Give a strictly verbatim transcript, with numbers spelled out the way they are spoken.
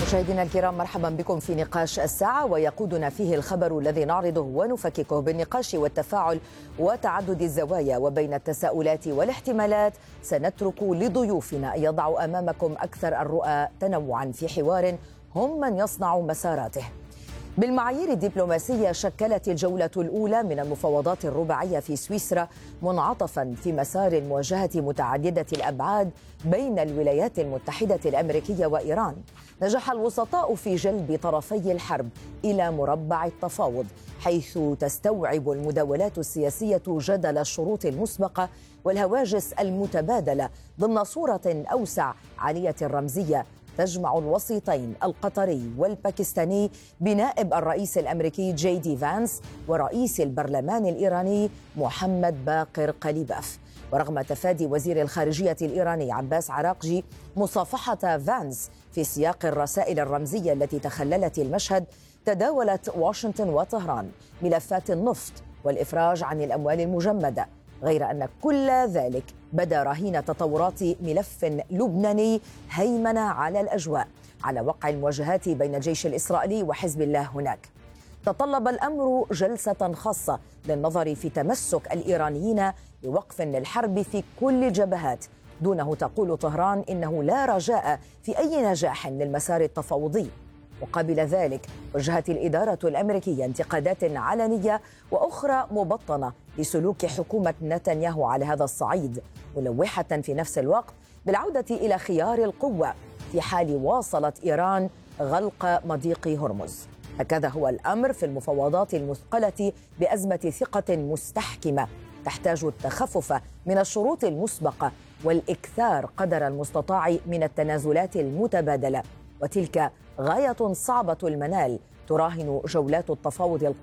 مشاهدينا الكرام، مرحبا بكم في نقاش الساعة، ويقودنا فيه الخبر الذي نعرضه ونفككه بالنقاش والتفاعل وتعدد الزوايا. وبين التساؤلات والاحتمالات سنترك لضيوفنا أن يضعوا أمامكم أكثر الرؤى تنوعا في حوار هم من يصنع مساراته. بالمعايير الدبلوماسية شكلت الجولة الأولى من المفاوضات الرباعية في سويسرا منعطفا في مسار المواجهة متعددة الأبعاد بين الولايات المتحدة الأمريكية وإيران. نجح الوسطاء في جلب طرفي الحرب إلى مربع التفاوض، حيث تستوعب المداولات السياسية جدل الشروط المسبقة والهواجس المتبادلة ضمن صورة أوسع عالية الرمزية تجمع الوسيطين القطري والباكستاني بنائب الرئيس الأمريكي جي دي فانس ورئيس البرلمان الإيراني محمد باقر قليباف. ورغم تفادي وزير الخارجية الإيراني عباس عراقجي مصافحة فانس في سياق الرسائل الرمزية التي تخللت المشهد، تداولت واشنطن وطهران ملفات النفط والإفراج عن الأموال المجمدة، غير أن كل ذلك بدا رهين تطورات ملف لبناني هيمن على الأجواء على وقع المواجهات بين الجيش الإسرائيلي وحزب الله هناك. تطلب الأمر جلسة خاصة للنظر في تمسك الإيرانيين بوقف للحرب في كل الجبهات، دونه تقول طهران إنه لا رجاء في أي نجاح للمسار التفاوضي. وقبل ذلك وجهت الإدارة الأمريكية انتقادات علنية وأخرى مبطنة لسلوك حكومة نتنياهو على هذا الصعيد، ملوحة في نفس الوقت بالعودة إلى خيار القوة في حال واصلت إيران غلق مضيق هرمز. هكذا هو الأمر في المفاوضات المثقلة بأزمة ثقة مستحكمة تحتاج التخفف من الشروط المسبقة والإكثار قدر المستطاع من التنازلات المتبادلة، وتلك غاية صعبة المنال تراهن جولات التفاوض